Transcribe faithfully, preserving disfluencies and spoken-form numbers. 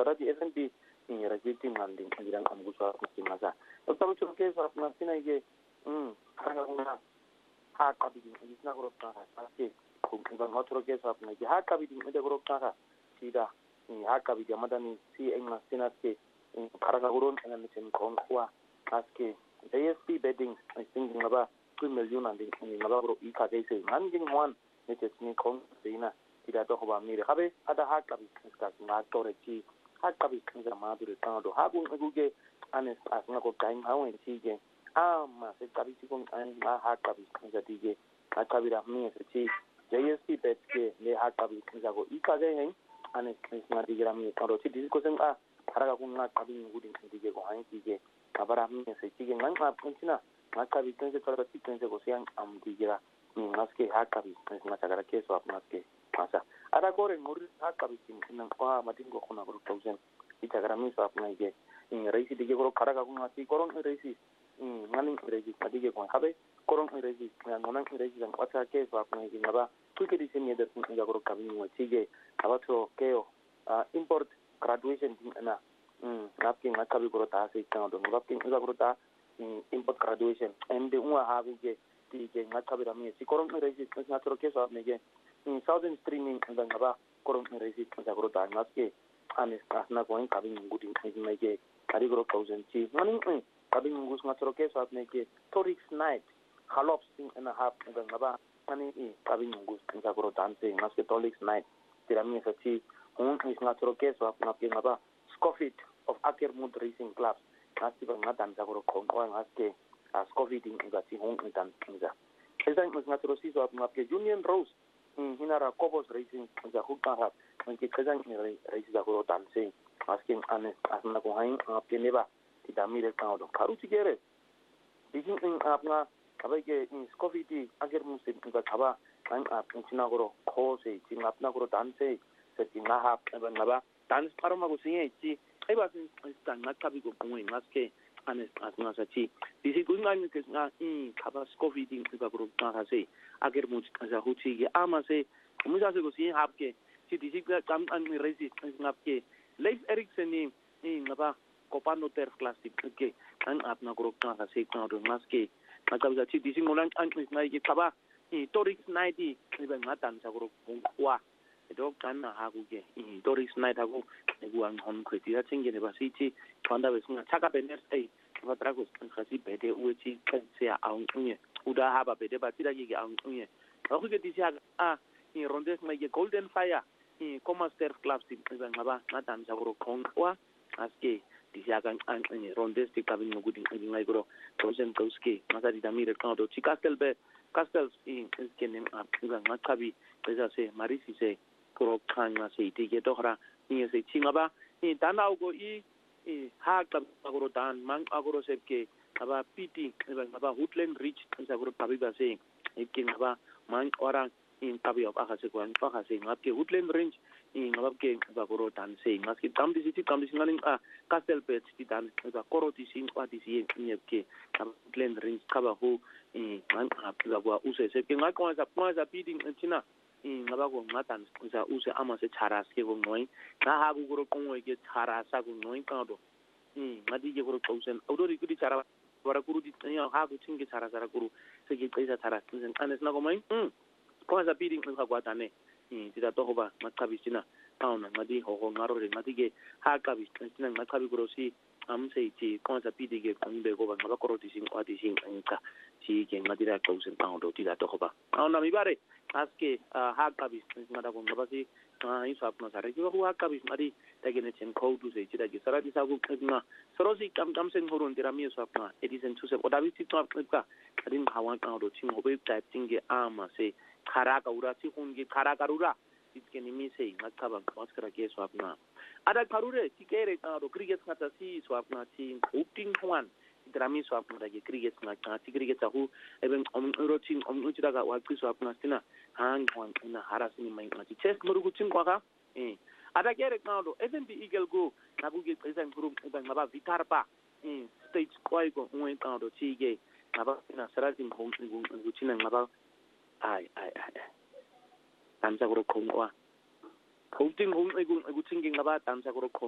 sarati F N B in rejecting landing ngilang amguswa ngasa tabu chuke sa nasina ige um karanga una ha kabidi isna gorota ake kung ibang otro ke sa ngi ha kabidi ide gorota sida ni ha kabidi madani si engna sinaske karanga uron en chen kon kwa aske J S P bedding I think ngaba two million and ngaba bro ika kaise nganging one ne ni kon sina tidak tahu apa mire habe ada hak kami sekarang ngatur ci hak kami kerja madure tangdo hagung eguge anes asna ko time hawen sige ah ma se kami ci kon an ma hak kami kerja dige hak kami rahmi se ci J S P bet ke le hak kami kerja ko ika ge hen anes na dige rahmi tangdo ci dis ko sen a haraga ko na kami ngudin dige ko han sige kabara mi se sige ngang ma punchina ma kami kerja tara ci kerja ko siang am dige ra ni maske hak kami na sagara ke so maske masa ada goreng muri hak bikin nang pa matin go khona gro thousand ita garami sa apna ige in reisi dige gro khara ka kuna ti korong reisi in ngani reisi madige ko habe korong reisi nang nang reisi nang wata ke sa apna ige ngaba tuke di sini ada pun ige gro kami mo tige abato keo import graduation din na um napkin akabi gro ta se tan do napkin ige gro ta import graduation ende unwa habe ge tige ngakabi rami si korong reisi na tro ke sa apna ige in southern streaming dan ngaba korong resit sa gro ta ngaske anes asna ko en kabin ngudin ngai ke kari gro thousand chi ngani ngai kabin ngus ngatro ke sa apne ke torix night khalops thing and a half dan ngaba ani e kabin ngus sa gro tan se ngaske torix night tirami sa chi hon is ngatro ke sa apna ke ngaba scofit of akermud racing clubs ngasti ba ngatan sa gro ko ngaske scofit in ngati hon dan kinza esan ngatro si so apna ke union rose hinara kobos racing za hukta hat manke kazan ni race za ko tanse asking ane asna ko hain apke neba ti damire ka do karu tigere digin in apna kabage in scofiti ager musim ga thaba an ap china goro kho se ti apna goro tanse se ti na ha ngaba dance paroma go singe ti ai ba sin tan na kabi go ngoi maske ane asna sa ti disi gungan ke nga in kaba scofiti ga goro ta ha se ager much za huchi ge ama se musa se go si hapke si disi ga kam an mi resi ngapke Leif Erikson ni ni ngaba kopano ter classic ke an apna group ka se ka do maske makab za si disi ngolan an ngai ge kaba ni torix ninety ni ba ngatan sa group wa do kan na ha gu ge ni torix night ha gu ne gu an hon kriti ya chenge ne ba si chi panda be sunga chaka bener ai ba trago khasi bede uchi kan se a un nye udah haba bede ba tira ge ang unye aku ke disia a ni rondes mai ge golden fire ni comaster club si ngaba ngatan sa gro kong wa aske disia kan an ni rondes ti kabin ngudi ngai gro tosen kauski masa di damire kan do chikastel be castles in kenen a ngakabi pesa se marisi se gro kan na se ti ge dohra ni se chingaba ni danau go i i ha ka gro dan mang agro se ke aba piti aba woodland ridge sa group tabi ba se ikin aba man orang in tabi of aka se ko an aka se ngap ke woodland range in ngap ke ba goro tan se ngaski tam di siti tam di singaling a castle pet ti dan ba koro ti sin kwa ti si ni ke woodland range kaba ho in man ap la wa use se ke ngak ko sa kwa sa piti china in ngaba ko ngatan sa use ama se charas ke go noi na ha go goro ko ke charasa go noi ka do in ngadi ke goro thousand odori ku di chara bara guru di ya ha ku chinge chara chara guru se ki kaisa chara tsen anes na ko mai hm ko sa piding ka kwa tane ni tida to hoba makabi sina tauna ngadi ho ho ngaro re ngadi ge ha ka bi sina makabi guru si am se ti ko sa pidi ge kambe go ba ngaba ko ti sing wa ti sing anka si ge ngadi ra ko sen paundo tida to hoba tauna mi bare aske ha ka bi ngada ko ngaba si ai sa apna sare ki ho ha ka bi mari tagene chen ko du se tida ge sara di sa go kna Sorosi kam kam sen horon dira mi so apna edisen chuse odabi ti to apka kadin hawan ka ro ching hobe type tinge ama se khara ka ura chi hun ge khara karura itke ni mi se ngakha ba maskara ke so apna ada karure ti kere ka ro cricket khata si so apna chi hooting hwan dira mi so apna ge cricket na ka ti cricket ta hu even om ro ching om uchira ga wa ki so apna sina hang hwan na harasini mai ma ti chest murugu ching kwa ka eh ada kere ka ro F N B Eagle go nabuge present group ba ngaba vitarpa in stage kwai go ngoi ka do chi ge ngaba na sarati hong ngu china ngaba ai ai ai tan sa gro khong wa hong ting hong ai gu gu ching ge ngaba tan sa gro khong